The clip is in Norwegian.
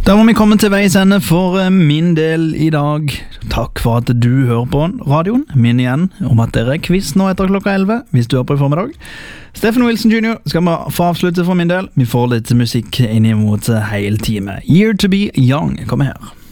Da var vi kommet til veis ende for min del i dag. Takk for at du hører på radioen. Minn igjen om at det er quiz nå etter klokka 11, hvis du hører på i formiddag. Stephen Wilson Jr. skal vi få avslutte for min del. Vi får litt musikk inn mot hele time. Year to be young kommer her.